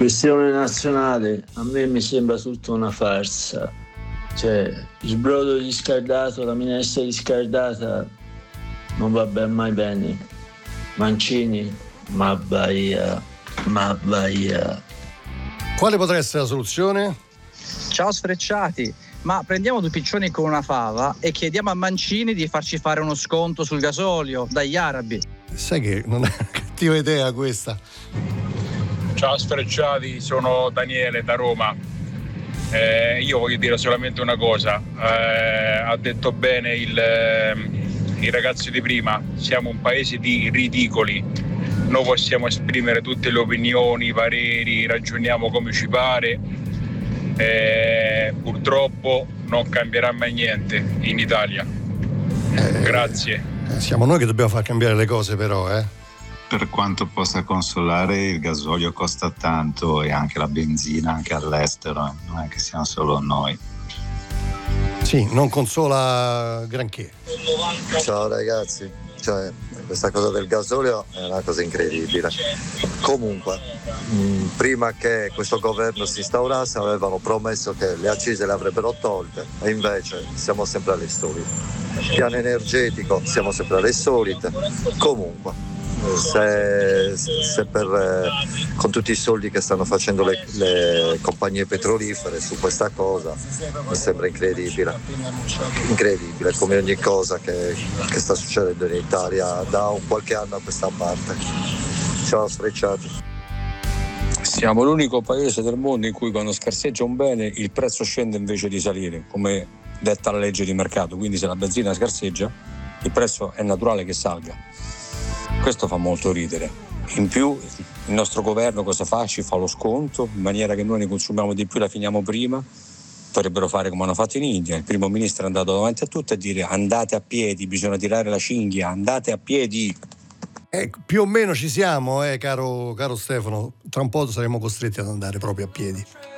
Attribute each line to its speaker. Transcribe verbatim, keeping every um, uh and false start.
Speaker 1: Questione nazionale, a me mi sembra tutta una farsa. Cioè, il brodo riscaldato, la minestra riscaldata non va ben mai bene. Mancini, ma vai, ma vai.
Speaker 2: Quale potrà essere la soluzione?
Speaker 3: Ciao sfrecciati, ma prendiamo due piccioni con una fava e chiediamo a Mancini di farci fare uno sconto sul gasolio dagli arabi.
Speaker 2: Sai che non è una cattiva idea questa.
Speaker 4: Ciao sfrecciati, sono Daniele da Roma. Eh, io voglio dire solamente una cosa. Eh, ha detto bene il, eh, il ragazzo di prima, siamo un paese di ridicoli. Noi possiamo esprimere tutte le opinioni, i pareri, ragioniamo come ci pare. Eh, purtroppo non cambierà mai niente in Italia.
Speaker 2: Eh,
Speaker 4: Grazie.
Speaker 2: Eh, siamo noi che dobbiamo far cambiare le cose, però, eh.
Speaker 5: Per quanto possa consolare, il gasolio costa tanto e anche la benzina, anche all'estero, non è che siamo solo noi.
Speaker 2: Sì, non consola granché.
Speaker 6: Ciao ragazzi, cioè, questa cosa del gasolio è una cosa incredibile. Comunque, mh, prima che questo governo si instaurasse avevano promesso che le accise le avrebbero tolte e invece siamo sempre alle solite. Piano energetico siamo sempre alle solite. Comunque, se, se per, eh, con tutti i soldi che stanno facendo le, le compagnie petrolifere su questa cosa mi sembra incredibile. Incredibile come ogni cosa che, che sta succedendo in Italia da un qualche anno a questa parte. Ciao sfrecciati.
Speaker 7: Siamo l'unico paese del mondo in cui quando scarseggia un bene il prezzo scende invece di salire, come detta la legge di mercato. Quindi se la benzina scarseggia il prezzo è naturale che salga. Questo fa molto ridere. In più il nostro governo cosa fa? Ci fa lo sconto in maniera che noi ne consumiamo di più, la finiamo prima. Dovrebbero fare come hanno fatto in India. Il primo ministro è andato davanti a tutti a dire andate a piedi, bisogna tirare la cinghia, andate a piedi.
Speaker 2: Eh, più o meno ci siamo, eh, caro, caro Stefano. Tra un po' saremo costretti ad andare proprio a piedi.